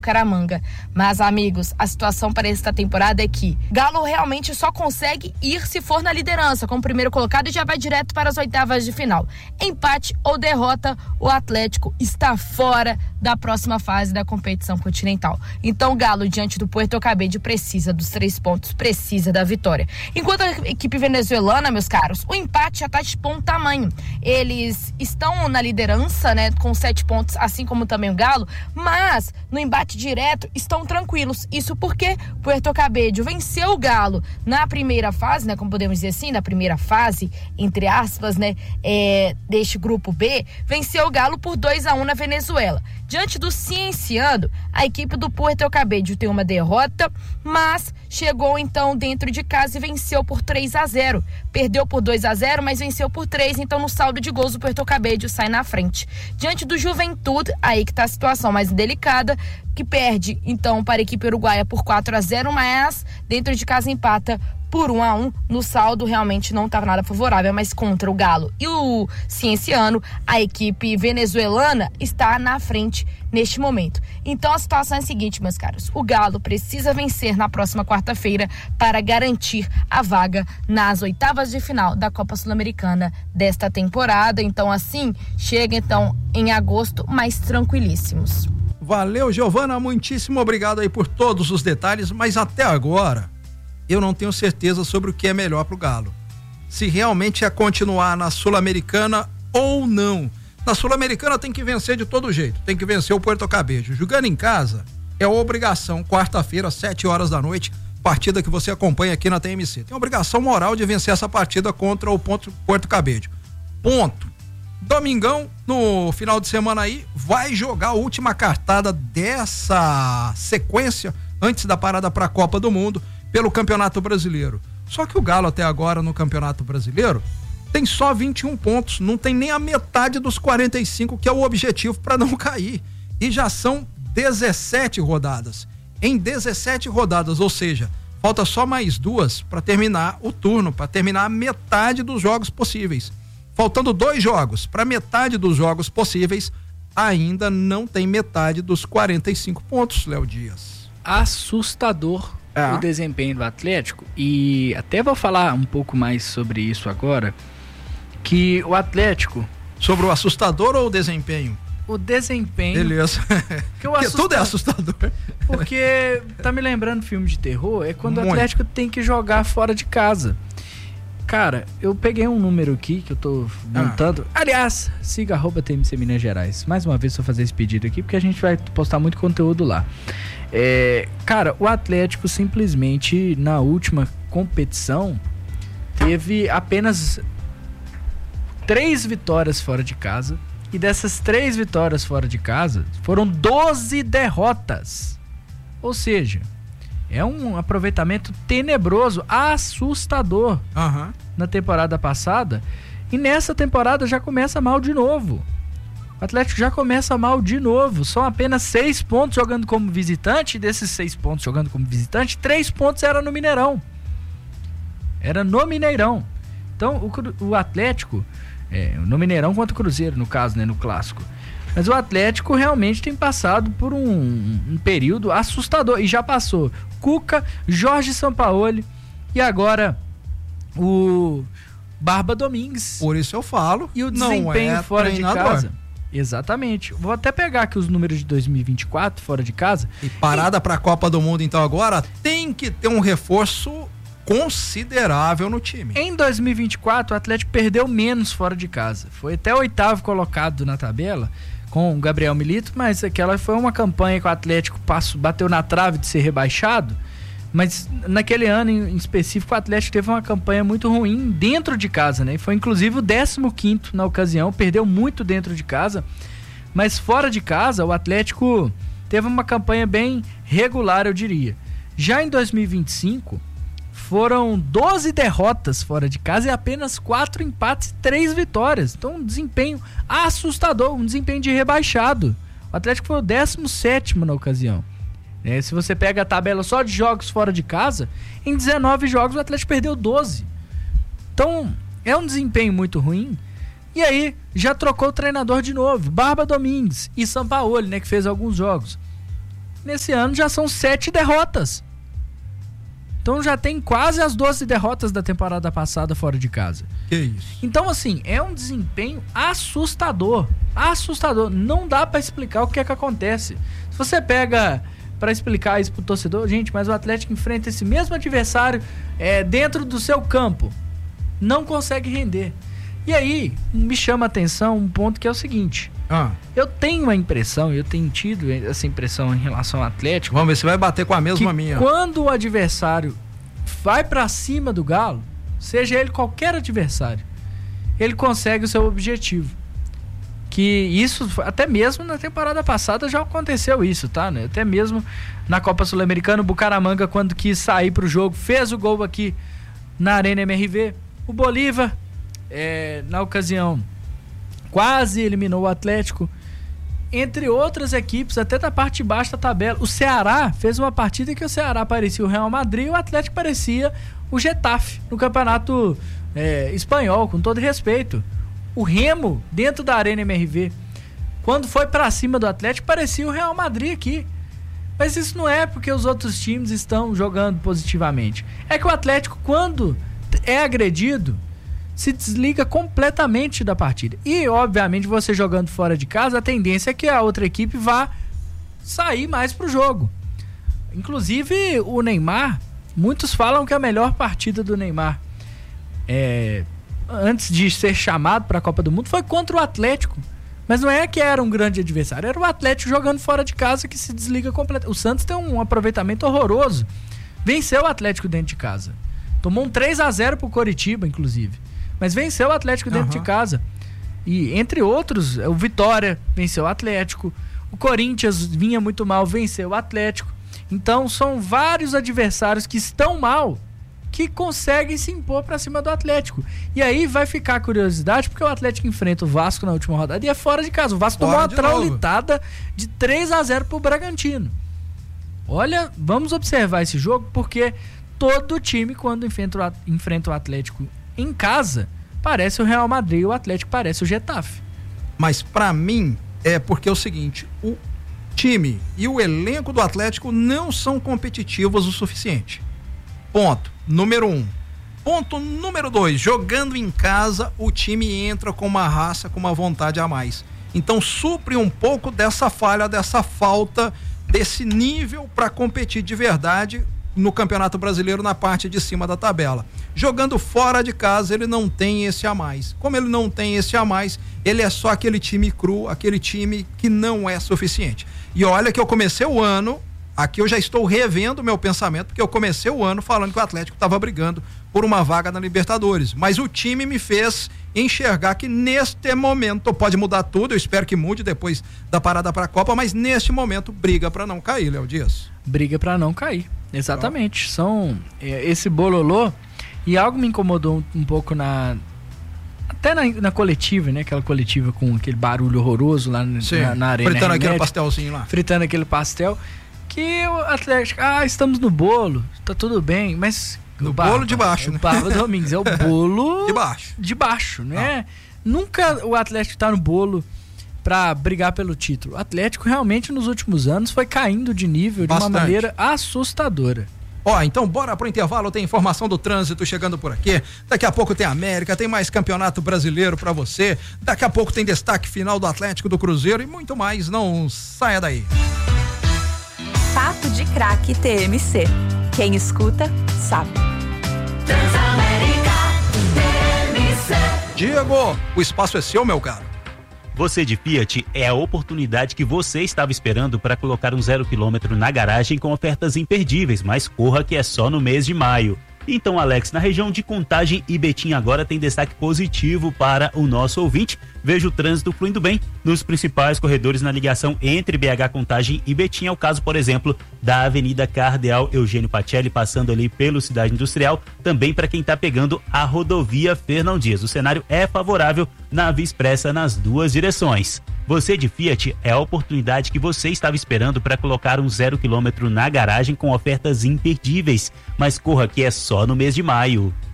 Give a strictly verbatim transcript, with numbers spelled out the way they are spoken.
Caramanga. Mas, amigos, a situação para esta temporada é que Galo realmente só consegue ir se for na liderança, como primeiro colocado, e já vai direto para as oitavas de final. Empate ou derrota, o Atlético está fora da próxima fase da competição continental. Então, o Galo, diante do Puerto Cabello, precisa dos três pontos, precisa da vitória. Enquanto a equipe venezuelana, meus caros, o empate já está de bom tamanho. Eles estão na liderança, né, com sete pontos, assim como também o Galo, mas no embate direto estão tranquilos. Isso porque Puerto Cabello venceu o Galo na primeira fase, né, como podemos dizer assim, na primeira fase, entre aspas, né, é, deste grupo B, venceu o Galo por dois a um na Venezuela. Diante do Cienciano, a equipe do Puerto Cabello tem uma derrota, mas chegou então dentro de casa e venceu por três a zero. Perdeu por dois a zero, mas venceu por três, então no saldo de gols o Puerto Cabello sai na frente. Diante do Juventude, aí que está a situação mais delicada, que perde então para a equipe uruguaia por quatro a zero, mas dentro de casa empata por um a um, no saldo realmente não estava nada favorável, mas contra o Galo e o Cienciano, a equipe venezuelana está na frente neste momento. Então a situação é a seguinte, meus caros, o Galo precisa vencer na próxima quarta-feira para garantir a vaga nas oitavas de final da Copa Sul-Americana desta temporada. Então assim, chega então em agosto mais tranquilíssimos. Valeu, Giovana, muitíssimo obrigado aí por todos os detalhes, mas até agora eu não tenho certeza sobre o que é melhor pro Galo. Se realmente é continuar na Sul-Americana ou não. Na Sul-Americana tem que vencer de todo jeito, tem que vencer o Puerto Cabello. Jogando em casa é obrigação, quarta-feira, sete horas da noite, partida que você acompanha aqui na T M C. Tem obrigação moral de vencer essa partida contra o Puerto Cabello. Ponto. Domingão, no final de semana aí, vai jogar a última cartada dessa sequência antes da parada para a Copa do Mundo pelo Campeonato Brasileiro. Só que o Galo até agora no Campeonato Brasileiro tem só vinte e um pontos, não tem nem a metade dos quarenta e cinco que é o objetivo para não cair. E já são dezessete rodadas. Em dezessete rodadas, ou seja, falta só mais duas para terminar o turno, para terminar a metade dos jogos possíveis. Faltando dois jogos para metade dos jogos possíveis, ainda não tem metade dos quarenta e cinco pontos, Léo Dias. Assustador é. O desempenho do Atlético, e até vou falar um pouco mais sobre isso agora, que o Atlético... Sobre o assustador ou o desempenho? O desempenho... Beleza. Que o Porque assusta... tudo é assustador. Porque, tá me lembrando filme de terror, é quando Muito. o Atlético tem que jogar fora de casa. Cara, eu peguei um número aqui que eu tô montando. Ah. Aliás, siga arroba T M C Minas Gerais. Mais uma vez, vou fazer esse pedido aqui, porque a gente vai postar muito conteúdo lá. É, cara, o Atlético simplesmente, na última competição, teve apenas três vitórias fora de casa. E dessas três vitórias fora de casa, foram doze derrotas. Ou seja... é um aproveitamento tenebroso, assustador uhum. na temporada passada. E nessa temporada já começa mal de novo. O Atlético já começa mal de novo. São apenas seis pontos jogando como visitante. E desses seis pontos jogando como visitante, três pontos era no Mineirão. Era no Mineirão. Então o, o Atlético, é, no Mineirão contra o Cruzeiro, no caso, né, no clássico. Mas o Atlético realmente tem passado por um, um período assustador. E já passou Cuca, Jorge Sampaoli e agora o Barba Domingues. Por isso eu falo. E o desempenho é fora treinador. de casa. Exatamente. Vou até pegar aqui os números de dois mil e vinte e quatro fora de casa. E parada para a Copa do Mundo então agora, tem que ter um reforço considerável no time. Em dois mil e vinte e quatro o Atlético perdeu menos fora de casa. Foi até o oitavo colocado na tabela com o Gabriel Milito, mas aquela foi uma campanha que o Atlético passou, bateu na trave de ser rebaixado, mas naquele ano em específico o Atlético teve uma campanha muito ruim dentro de casa, né? Foi inclusive o décimo quinto na ocasião, perdeu muito dentro de casa, mas fora de casa o Atlético teve uma campanha bem regular, eu diria. Já em dois mil e vinte e cinco foram doze derrotas fora de casa e apenas quatro empates e três vitórias. Então um desempenho assustador, um desempenho de rebaixado. O Atlético foi o décimo sétimo na ocasião. É, se você pega a tabela só de jogos fora de casa, em dezenove jogos o Atlético perdeu doze. Então é um desempenho muito ruim. E aí já trocou o treinador de novo, Barba Domingues e Sampaoli, né, que fez alguns jogos. nesse ano já são sete derrotas. Então já tem quase as doze derrotas da temporada passada fora de casa. Que isso? Então, assim, é um desempenho assustador. Assustador. Não dá pra explicar o que é que acontece. Se você pega pra explicar isso pro torcedor, gente, mas o Atlético enfrenta esse mesmo adversário é, dentro do seu campo. Não consegue render. E aí, me chama a atenção um ponto que é o seguinte. Ah. Eu tenho a impressão, eu tenho tido essa impressão em relação ao Atlético. Vamos ver se vai bater com a mesma que minha. Quando o adversário vai pra cima do Galo, seja ele qualquer adversário, ele consegue o seu objetivo. Que isso, até mesmo na temporada passada já aconteceu isso, tá? Né? Até mesmo na Copa Sul-Americana, o Bucaramanga, quando quis sair pro jogo, fez o gol aqui na Arena M R V. O Bolívar, é, na ocasião, quase eliminou o Atlético, entre outras equipes, até da parte de baixo da tabela. O Ceará fez uma partida que o Ceará parecia o Real Madrid e o Atlético parecia o Getafe no campeonato é, espanhol, com todo respeito. O Remo, dentro da Arena M R V, quando foi pra cima do Atlético, parecia o Real Madrid aqui. Mas isso não é porque os outros times estão jogando positivamente. É que o Atlético, quando é agredido, se desliga completamente da partida. E, obviamente, você jogando fora de casa, a tendência é que a outra equipe vá sair mais pro jogo. Inclusive, o Neymar, muitos falam que a melhor partida do Neymar, é, antes de ser chamado para a Copa do Mundo, foi contra o Atlético. Mas não é que era um grande adversário, era o Atlético jogando fora de casa que se desliga completamente. O Santos tem um aproveitamento horroroso. Venceu o Atlético dentro de casa. Tomou um três a zero pro Coritiba, inclusive. Mas venceu o Atlético dentro uhum. de casa. E, entre outros, o Vitória venceu o Atlético. O Corinthians vinha muito mal, venceu o Atlético. Então, são vários adversários que estão mal, que conseguem se impor pra cima do Atlético. E aí vai ficar a curiosidade, porque o Atlético enfrenta o Vasco na última rodada e é fora de casa. O Vasco tomou uma traulitada de três a zero pro Bragantino. Olha, vamos observar esse jogo, porque todo time, quando enfrenta o, enfrenta o Atlético em casa, parece o Real Madrid, o Atlético parece o Getafe. Mas pra mim, é porque é o seguinte, o time e o elenco do Atlético não são competitivos o suficiente. Ponto número um. Ponto número dois, jogando em casa, o time entra com uma raça, com uma vontade a mais. Então supre um pouco dessa falha, dessa falta, desse nível para competir de verdade no Campeonato Brasileiro na parte de cima da tabela. Jogando fora de casa, ele não tem esse a mais. Como ele não tem esse a mais, ele é só aquele time cru, aquele time que não é suficiente. E olha que eu comecei o ano, aqui eu já estou revendo o meu pensamento, porque eu comecei o ano falando que o Atlético estava brigando por uma vaga na Libertadores, mas o time me fez enxergar que neste momento pode mudar tudo, eu espero que mude depois da parada para a Copa, mas neste momento briga para não cair, Léo Dias. Briga para não cair, exatamente. Então, são é, esse bololô, e algo me incomodou um, um pouco na até na, na coletiva, né? Aquela coletiva com aquele barulho horroroso lá Sim, na, na arena. Fritando Remédio, aquele pastelzinho lá. Fritando aquele pastel. Que o Atlético, ah, estamos no bolo, tá tudo bem, mas... No Barba, bolo de baixo, é né? O Barba Domingues, é o bolo... de baixo. De baixo, né? Ah. Nunca o Atlético tá no bolo pra brigar pelo título. O Atlético realmente nos últimos anos foi caindo de nível Bastante. de uma maneira assustadora. Ó, então bora pro intervalo, tem informação do trânsito chegando por aqui, daqui a pouco tem América, tem mais campeonato brasileiro pra você, daqui a pouco tem destaque final do Atlético, do Cruzeiro e muito mais, não saia daí. Papo de Craque T M C. Quem escuta, sabe. Transamérica T M C. Diego, o espaço é seu, meu caro. Você de Fiat, é a oportunidade que você estava esperando para colocar um zero quilômetro na garagem com ofertas imperdíveis, mas corra que é só no mês de maio. Então, Alex, na região de Contagem e Betim agora tem destaque positivo para o nosso ouvinte. Veja o trânsito fluindo bem nos principais corredores na ligação entre B H Contagem e Betim. É o caso, por exemplo, da Avenida Cardeal Eugênio Pacelli, passando ali pelo Cidade Industrial. Também para quem está pegando a rodovia Fernão Dias. O cenário é favorável na Via Expressa nas duas direções. Você de Fiat, é a oportunidade que você estava esperando para colocar um zero quilômetro na garagem com ofertas imperdíveis. Mas corra que é só no mês de maio.